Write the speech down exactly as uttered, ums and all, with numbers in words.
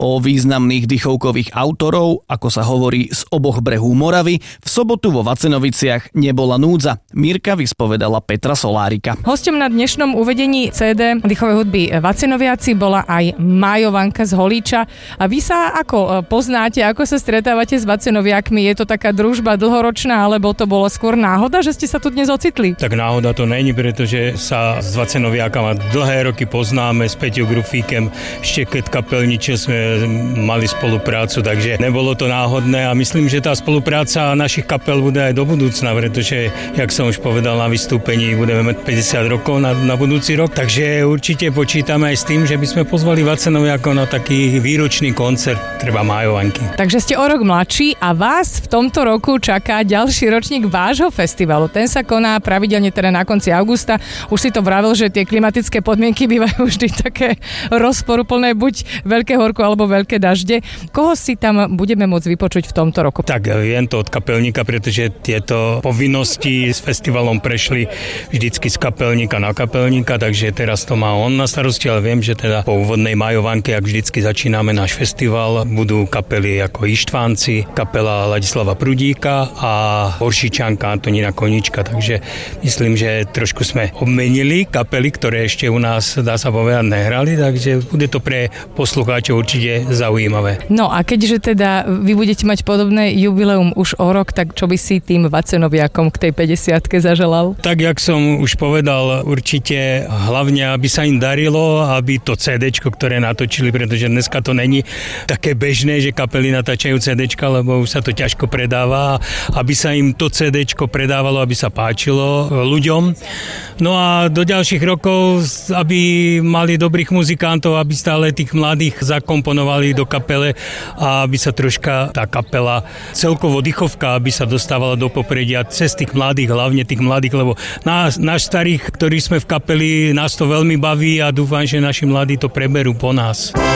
O významných dychovkových autorov, ako sa hovorí z oboch brehú Moravy, v sobotu vo Vacenoviciach nebola núdza. Mirka vyspovedala Petra Solárika. Hosťom na dnešnom uvedení cé dé dýchovej hudby Vacenoviaci bola aj Májo Vanka z Holíča. A vy sa ako poznáte, ako sa stretávate s Vacenoviakmi? Je to taká družba dlhoročná, alebo to bolo skôr náhoda, že ste sa tu dnes ocitli? Tak náhoda to není, pretože sa s Vacenoviakama dlhé roky poznáme, s Peťou Grufíkem, ešte keď kapelničil sme mali spoluprácu, takže nebolo to náhodné a myslím, že tá spolupráca našich kapel bude aj do budúcna, pretože, jak som už povedal na vystúpení, budeme mať päťdesiat rokov na, na budúci rok, takže určite počítame aj s tým, že by sme pozvali Vacenoviakov na taký výročný koncert, treba Májo Vanky. Takže ste o rok mladší a vás v tomto roku čaká ďalší ročník vášho festivalu. Ten sa koná pravidelne teda na konci augusta. Už si to vravel, že tie klimatické podmienky bývajú vždy také rozporuplné, buď veľké horko alebo veľké dažde. Koho si tam budeme môcť vypočuť v tomto roku? Tak viem to od kapelníka, pretože tieto povinnosti s festivalom prešli vždycky z kapelníka na kapelníka, takže teraz to má on na starosti, ale viem, že teda po úvodnej Májo Vanke, ak vždycky začíname náš festival, budú kapely ako Ištvánci, kapela Ladislava Prudíka a Horšičanka Antonína Koníčka, takže myslím, že trošku sme obmenili kapely, ktoré ešte u nás, dá sa povedať, nehrali, takže bude to pre poslucháčov určite zaujímavé. No a keďže teda vy budete mať podobné jubileum už o rok, tak čo by si tým Vacenoviakom k tej päťdesiatke zaželal? Tak, jak som už povedal, určite hlavne, aby sa im darilo, aby to cédéčko, ktoré natočili, pretože dneska to není také bežné, že kapely natáčajú cédéčka, lebo už sa to ťažko predáva, aby sa im to cédéčko predávalo, aby sa páčilo ľuďom. No a do ďalších rokov, aby mali dobrých muzikantov, aby stále tých mladých zakomponovali do kapele a aby sa troška tá kapela celkovo dychovka, aby sa dostávala do popredia cez tých mladých, hlavne tých mladých, lebo nás, náš starých, ktorí sme v kapeli, nás to veľmi baví a dúfam, že naši mladí to preberú po nás.